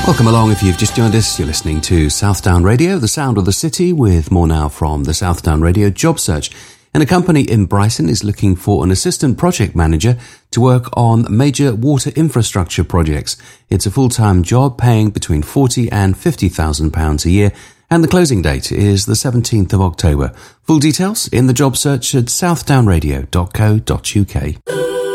Welcome along. If you've just joined us, you're listening to Southdown Radio, the sound of the city, with more now from the Southdown Radio job search. And a company in Brighton is looking for an assistant project manager to work on major water infrastructure projects. It's a full-time job paying between £40,000 and £50,000 a year, and the closing date is the 17th of October. Full details in the job search at southdownradio.co.uk.